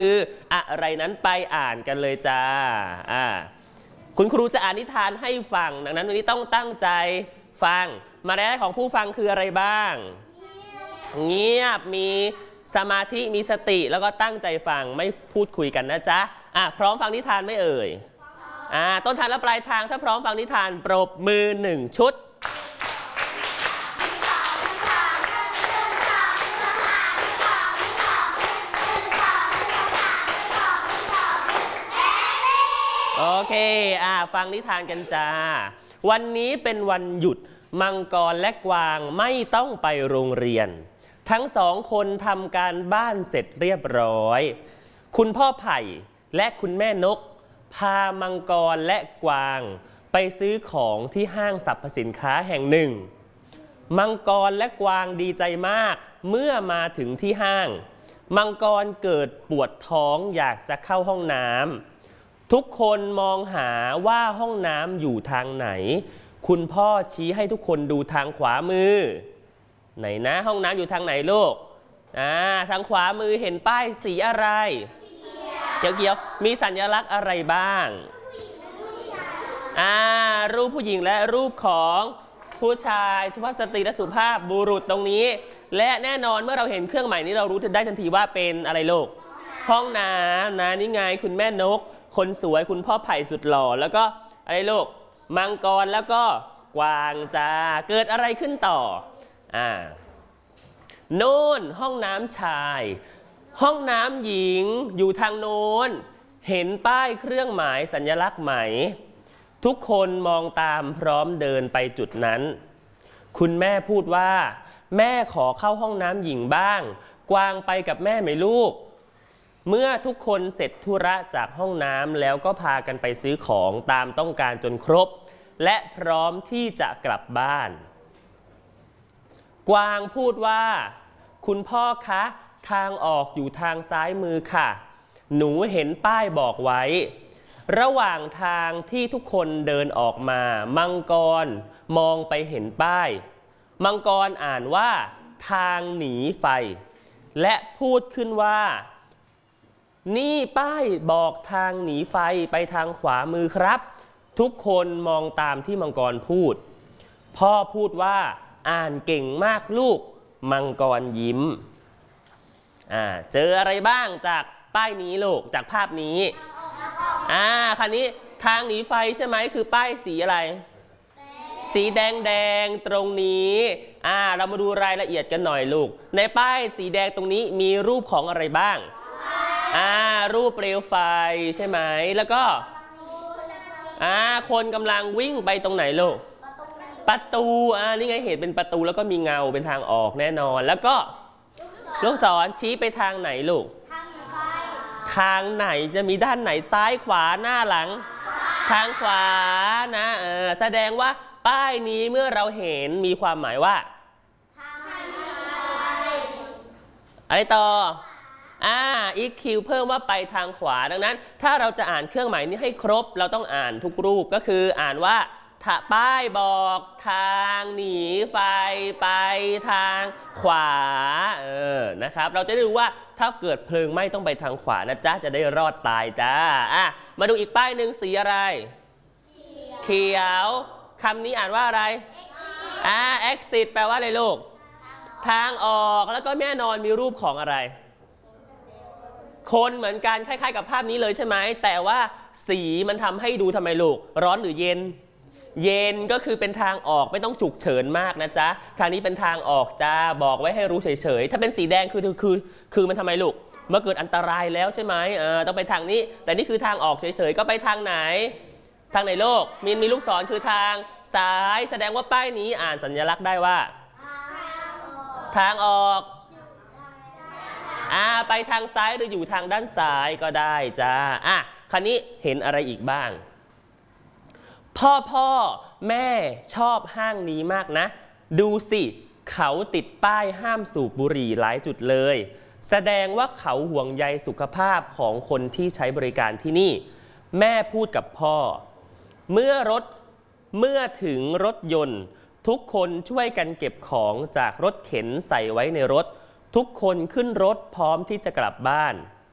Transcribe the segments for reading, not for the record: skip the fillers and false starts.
คืออะไรนั้นไปอ่านกันเลยจ้าคุณครูจะอ่านนิทานให้ฟังดังนั้นวันนี้ต้องตั้งใจฟังมารยาทของผู้ฟังคืออะไรบ้างเงียบมีสมาธิมีสติแล้วก็ตั้งใจฟังไม่พูดคุยกันนะจ๊ะพร้อมฟังนิทานไหมเอ่ยต้นทางและปลายทางถ้าพร้อมฟังนิทานปรบมือ1 ชุดโอเคฟังนิทานกันจ้าวันนี้เป็นวันหยุดมังกรและกวางไม่ต้องไปโรงเรียนทั้ง2 คนทำการบ้านเสร็จเรียบร้อยคุณพ่อไผ่และคุณแม่นกพามังกรและกวางไปซื้อของที่ห้างสรรพสินค้าแห่งหนึ่งมังกรและกวางดีใจมากเมื่อมาถึงที่ห้างมังกรเกิดปวดท้องอยากจะเข้าห้องน้ำทุกคนมองหาว่าห้องน้ำอยู่ทางไหนคุณพ่อชี้ให้ทุกคนดูทางขวามือไหนนะห้องน้ำอยู่ทางไหนลูกทางขวามือเห็นป้ายสีอะไรเขียวๆมีสัญลักษณ์อะไรบ้างรูปผู้หญิงและรูปของผู้ชายสุภาพสตรีและสุภาพบุรุษตรงนี้และแน่นอนเมื่อเราเห็นเครื่องหมายนี้เรารู้ได้ทันทีว่าเป็นอะไรลูกห้องน้ำนะนี่ไงคุณแม่นกคนสวยคุณพ่อไผ่สุดหล่อแล้วก็อะไรลูกมังกรแล้วก็กวางจ้าเกิดอะไรขึ้นต่อโน่นห้องน้ำชายห้องน้ำหญิงอยู่ทางโน้นเห็นป้ายเครื่องหมายสัญลักษณ์ไหมทุกคนมองตามพร้อมเดินไปจุดนั้นคุณแม่พูดว่าแม่ขอเข้าห้องน้ำหญิงบ้างกวางไปกับแม่ไหมลูกเมื่อทุกคนเสร็จธุระจากห้องน้ำแล้วก็พากันไปซื้อของตามต้องการจนครบและพร้อมที่จะกลับบ้านกวางพูดว่าคุณพ่อคะทางออกอยู่ทางซ้ายมือค่ะหนูเห็นป้ายบอกไว้ระหว่างทางที่ทุกคนเดินออกมามังกรมองไปเห็นป้ายมังกรอ่านว่าทางหนีไฟและพูดขึ้นว่านี่ป้ายบอกทางหนีไฟไปทางขวามือครับทุกคนมองตามที่มังกรพูดพ่อพูดว่าอ่านเก่งมากลูกมังกรยิ้มเจออะไรบ้างจากป้ายนี้ลูกจากภาพนี้คันนี้ทางหนีไฟใช่ไหมคือป้ายสีอะไรสีแดงตรงนี้เรามาดูรายละเอียดกันหน่อยลูกในป้ายสีแดงตรงนี้มีรูปของอะไรบ้างรูปเปลวไฟใช่ไหมแล้วก็คนกำลังวิ่งไปตรงไหนลูกประตูนี่ไงเห็นเป็นประตูแล้วก็มีเงาเป็นทางออกแน่นอนแล้วก็ลูกศรชี้ไปทางไหนลูกทางไหนจะมีด้านไหนซ้ายขวาหน้าหลังทางขวานะแสดงว่าป้ายนี้เมื่อเราเห็นมีความหมายว่าอะไรต่ออีกคิวเพิ่มว่าไปทางขวาดังนั้นถ้าเราจะอ่านเครื่องหมายนี้ให้ครบเราต้องอ่านทุกรูปก็คืออ่านว่าป้ายบอกทางหนีไฟไปทางขวานะครับเราจะได้รู้ว่าถ้าเกิดเพลิงไหม้ต้องไปทางขวานะจ๊ะจะได้รอดตายจ้ามาดูอีกป้ายหนึ่งสีอะไรเขียวคำนี้อ่านว่าอะไรexit แปลว่าอะไรลูกทางออกแล้วก็แน่นอนมีรูปของอะไรคนเหมือนกันคล้ายๆกับภาพนี้เลยใช่ไหมแต่ว่าสีมันทำให้ดูทำไมลูกร้อนหรือเย็นเย็นก็คือเป็นทางออกไม่ต้องฉุกเฉินมากนะจ๊ะทางนี้เป็นทางออกจ้าบอกไว้ให้รู้เฉยๆถ้าเป็นสีแดงคือมันทำไมลูกเมื่อเกิดอันตรายแล้วใช่ไหมต้องไปทางนี้แต่นี่คือทางออกเฉยๆก็ไปทางไหนทางไหนโลกมีลูกศรคือทางซ้ายแสดงว่าป้ายนี้อ่านสัญลักษณ์ได้ว่าทางออกไปทางซ้ายหรืออยู่ทางด้านซ้ายก็ได้จ้าคราวนี้เห็นอะไรอีกบ้างพ่อแม่ชอบห้างนี้มากนะดูสิเขาติดป้ายห้ามสูบบุหรี่หลายจุดเลยแสดงว่าเขาห่วงใยสุขภาพของคนที่ใช้บริการที่นี่แม่พูดกับพ่อเมื่อถึงรถยนต์ทุกคนช่วยกันเก็บของจากรถเข็นใส่ไว้ในรถทุกคนขึ้นรถพร้อมที่จะกลับบ้าน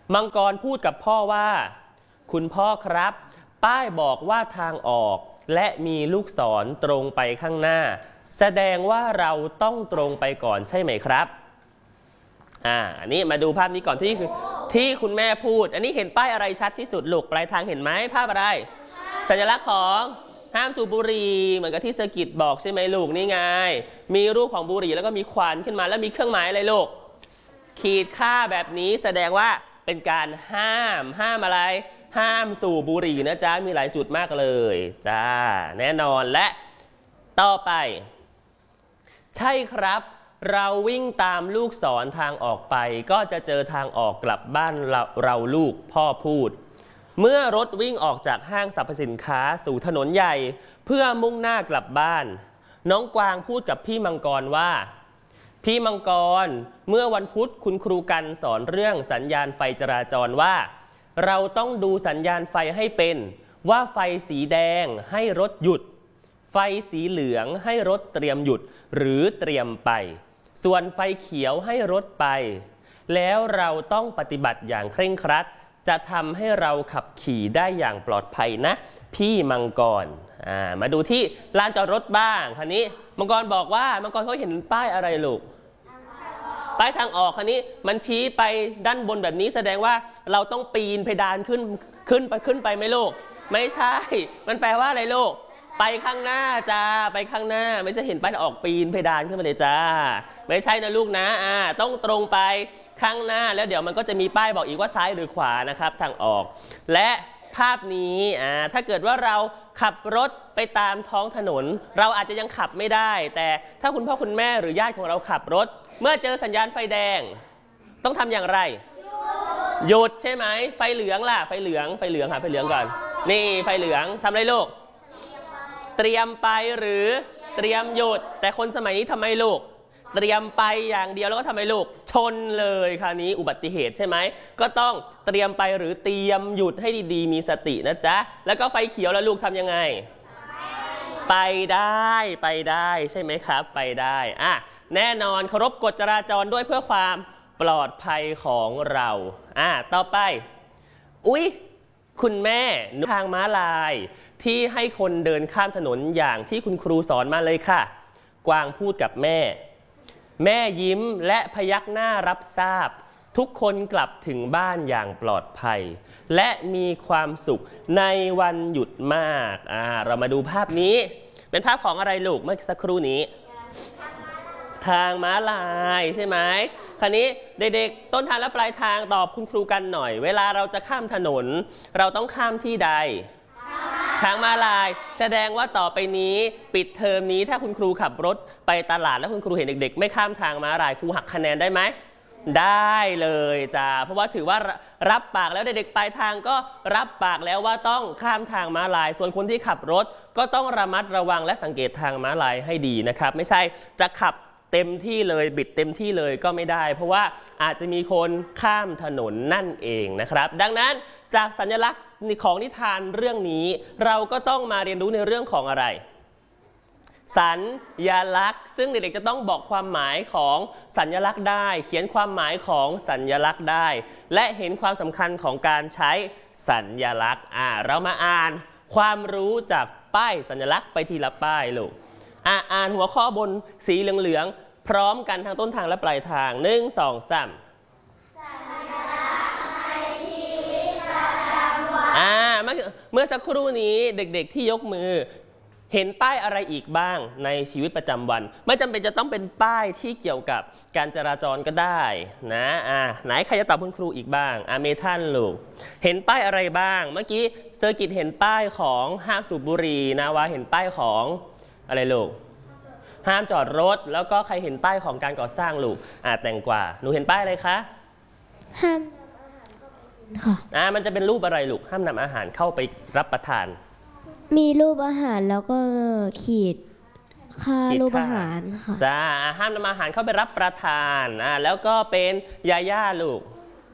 มังกรพูดกับพ่อว่าคุณพ่อครับป้ายบอกว่าทางออกและมีลูกศรตรงไปข้างหน้าแสดงว่าเราต้องตรงไปก่อนใช่ไหมครับอันนี้มาดูภาพนี้ก่อนที่คุณแม่พูดอันนี้เห็นป้ายอะไรชัดที่สุดลูกปลายทางเห็นไหมภาพอะไรสัญลักษณ์ของห้ามสูบบุหรี่เหมือนกับที่เซอร์กิตบอกใช่ไหมลูกนี่ไงมีรูปของบุหรี่แล้วก็มีควันขึ้นมาแล้วมีเครื่องหมายอะไรลูกขีดค่าแบบนี้แสดงว่าเป็นการห้ามอะไรห้ามสูบบุหรี่นะจ๊ะมีหลายจุดมากเลยจ้าแน่นอนและต่อไปใช่ครับเราวิ่งตามลูกศรทางออกไปก็จะเจอทางออกกลับบ้านเราลูกพ่อพูดเมื่อรถวิ่งออกจากห้างสรรพสินค้าสู่ถนนใหญ่เพื่อมุ่งหน้ากลับบ้านน้องกวางพูดกับพี่มังกรว่าพี่มังกรเมื่อวันพุธคุณครูกันสอนเรื่องสัญญาณไฟจราจรว่าเราต้องดูสัญญาณไฟให้เป็นว่าไฟสีแดงให้รถหยุดไฟสีเหลืองให้รถเตรียมหยุดหรือเตรียมไปส่วนไฟเขียวให้รถไปแล้วเราต้องปฏิบัติอย่างเคร่งครัดจะทำให้เราขับขี่ได้อย่างปลอดภัยนะพี่มังกรมาดูที่ลานจอดรถบ้างคันนี้มังกรบอกว่ามังกรเขาเห็นป้ายอะไรลูกป้ายทางออกคันนี้มันชี้ไปด้านบนแบบนี้แสดงว่าเราต้องปีนเพดานขึ้นไปไหมลูกไม่ใช่มันแปลว่าอะไรลูกไปข้างหน้าจ้าไปข้างหน้าไม่ใช่เห็นป้ายออกปีนเพดานขึ้นมาเลยจ้าไม่ใช่นะลูกนะต้องตรงไปข้างหน้าแล้วเดี๋ยวมันก็จะมีป้ายบอกอีกว่าซ้ายหรือขวานะครับทางออกและภาพนี้ถ้าเกิดว่าเราขับรถไปตามท้องถนนเราอาจจะยังขับไม่ได้แต่ถ้าคุณพ่อคุณแม่หรือญาติของเราขับรถเมื่อเจอสัญญาณไฟแดงต้องทำอย่างไรหยุดใช่ไหมไฟเหลืองล่ะไฟเหลืองหาไฟเหลืองก่อนนี่ไฟเหลืองทำอะไรลูกเตรียมไปหรือเตรียมหยุดแต่คนสมัยนี้ทำไมลูกเตรียมไปอย่างเดียวแล้วก็ทำไมลูกชนเลยคราวนี้อุบัติเหตุใช่ไหมก็ต้องเตรียมไปหรือเตรียมหยุดให้ดีๆมีสตินะจ๊ะแล้วก็ไฟเขียวแล้วลูกทำยังไงไปได้ใช่ไหมครับไปได้แน่นอนเคารพกฎจราจรด้วยเพื่อความปลอดภัยของเราต่อไปอุ๊ยคุณแม่ทางม้าลายที่ให้คนเดินข้ามถนนอย่างที่คุณครูสอนมาเลยค่ะกวางพูดกับแม่ยิ้มและพยักหน้ารับทราบทุกคนกลับถึงบ้านอย่างปลอดภัยและมีความสุขในวันหยุดมากเรามาดูภาพนี้เป็นภาพของอะไรลูกเมื่อสักครู่นี้ทางม้าลายใช่ไหมคราวนี้เด็กๆต้นทางและปลายทางตอบคุณครูกันหน่อยเวลาเราจะข้ามถนนเราต้องข้ามที่ใดทางม้าลายแสดงว่าต่อไปนี้ปิดเทอมนี้ถ้าคุณครูขับรถไปตลาดแล้วคุณครูเห็นเด็กๆไม่ข้ามทางม้าลายครูหักคะแนนได้ไหมได้เลยจ้าเพราะว่าถือว่ารับปากแล้วเด็กๆปลายทางก็รับปากแล้วว่าต้องข้ามทางม้าลายส่วนคนที่ขับรถก็ต้องระมัดระวังและสังเกตทางม้าลายให้ดีนะครับไม่ใช่จะขับเต็มที่เลยบิดเต็มที่เลยก็ไม่ได้เพราะว่าอาจจะมีคนข้ามถนนนั่นเองนะครับดังนั้นจากสัญลักษณ์ของนิทานเรื่องนี้เราก็ต้องมาเรียนรู้ในเรื่องของอะไรสัญลักษณ์ซึ่งเด็กๆจะต้องบอกความหมายของสัญลักษณ์ได้เขียนความหมายของสัญลักษณ์ได้และเห็นความสำคัญของการใช้สัญลักษณ์เรามาอ่านความรู้จากป้ายสัญลักษณ์ไปทีละป้ายลูกอ่านหัวข้อบนสีเหลืองๆพร้อมกันทั้งต้นทางและปลายทาง1 2 3สัญลักษณ์ในชีวิตประจำวันเมื่อสักครู่นี้เด็กๆที่ยกมือเห็นป้ายอะไรอีกบ้างในชีวิตประจำวันไม่จำเป็นจะต้องเป็นป้ายที่เกี่ยวกับการจราจรก็ได้นะไหนใครจะตอบคุณครูอีกบ้างเมทันลูกเห็นป้ายอะไรบ้างเมื่อกี้เซอร์กิตเห็นป้ายของห้ามสูบบุหรี่นาวาเห็นป้ายของอะไรลูกห้ามจอดรถแล้วก็ใครเห็นป้ายของการก่อสร้างลูกแตงกวาหนูเห็นป้ายอะไรคะห้ามค่ะมันจะเป็นรูปอะไรลูกห้ามนำอาหารเข้าไปรับประทานมีรูปอาหารแล้วก็ขีดค่ารูปอาหารค่ะจ้าห้ามนำอาหารเข้าไปรับประทานแล้วก็เป็นยาย่าลูก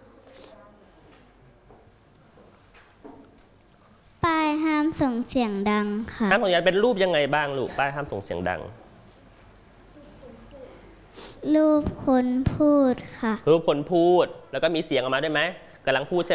ป้ายห้ามส่งเสียงดังค่ะห้ามส่งเสียงเป็นรูปยังไงบ้างลูกป้ายห้ามส่งเสียงดังรูปคนพูดค่ะรูปคนพูดแล้วก็มีเสียงออกมาได้ไหมกำลังพูดใช่